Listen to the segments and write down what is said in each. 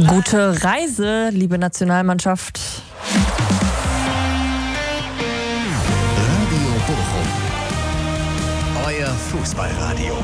Gute Reise, liebe Nationalmannschaft. Radio Bochum. Euer Fußballradio.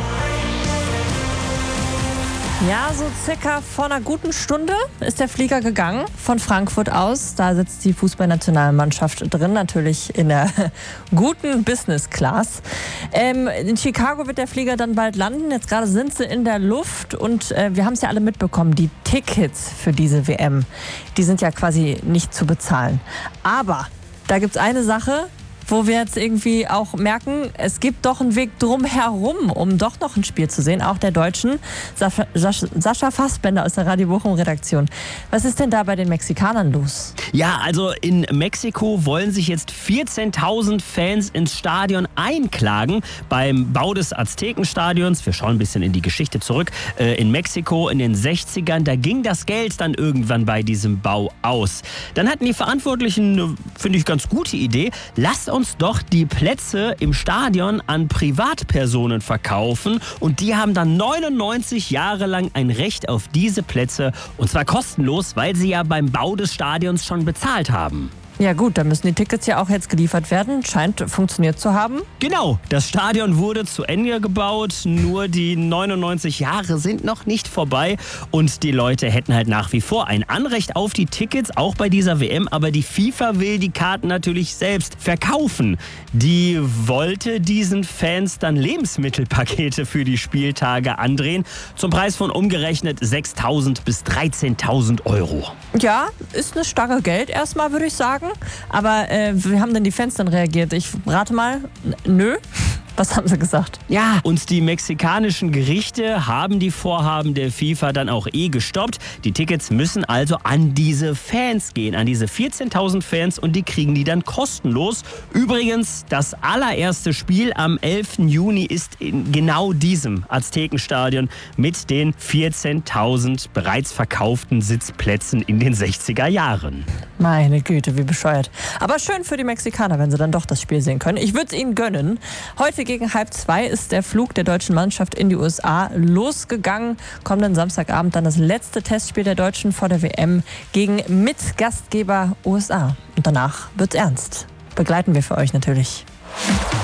Ja, so circa vor einer guten Stunde ist der Flieger gegangen von Frankfurt aus. Da sitzt die Fußballnationalmannschaft drin, natürlich in der guten Business Class. In Chicago wird der Flieger dann bald landen. Jetzt gerade sind sie in der Luft und wir haben es ja alle mitbekommen, die Tickets für diese WM, die sind ja quasi nicht zu bezahlen. Aber da gibt es eine Sache, wo wir jetzt irgendwie auch merken, es gibt doch einen Weg drumherum, um doch noch ein Spiel zu sehen, auch der Deutschen. Sascha Fassbender aus der Radio Bochum-Redaktion. Was ist denn da bei den Mexikanern los? Ja, also in Mexiko wollen sich jetzt 14.000 Fans ins Stadion einklagen beim Bau des Aztekenstadions. Wir schauen ein bisschen in die Geschichte zurück. In Mexiko in den 60ern, da ging das Geld dann irgendwann bei diesem Bau aus. Dann hatten die Verantwortlichen eine, finde ich, ganz gute Idee. Lasst uns doch die Plätze im Stadion an Privatpersonen verkaufen und die haben dann 99 Jahre lang ein Recht auf diese Plätze und zwar kostenlos, weil sie ja beim Bau des Stadions schon bezahlt haben. Ja gut, dann müssen die Tickets ja auch jetzt geliefert werden. Scheint funktioniert zu haben. Genau, das Stadion wurde zu Ende gebaut, nur die 99 Jahre sind noch nicht vorbei und die Leute hätten halt nach wie vor ein Anrecht auf die Tickets, auch bei dieser WM, aber die FIFA will die Karten natürlich selbst verkaufen. Die wollte diesen Fans dann Lebensmittelpakete für die Spieltage andrehen, zum Preis von umgerechnet 6.000 bis 13.000 Euro. Ja, ist eine Stange Geld erstmal, würde ich sagen. Aber wie haben denn die Fans dann reagiert? Ich rate mal, nö. Was haben sie gesagt? Ja, und die mexikanischen Gerichte haben die Vorhaben der FIFA dann auch gestoppt. Die Tickets müssen also an diese Fans gehen, an diese 14.000 Fans und die kriegen die dann kostenlos. Übrigens, das allererste Spiel am 11. Juni ist in genau diesem Aztekenstadion mit den 14.000 bereits verkauften Sitzplätzen in den 60er Jahren. Meine Güte, wie bescheuert. Aber schön für die Mexikaner, wenn sie dann doch das Spiel sehen können. Ich würde es ihnen gönnen. Heute gegen 1:30 ist der Flug der deutschen Mannschaft in die USA losgegangen. Kommenden Samstagabend dann das letzte Testspiel der Deutschen vor der WM gegen Mitgastgeber USA. Und danach wird's ernst. Begleiten wir für euch natürlich.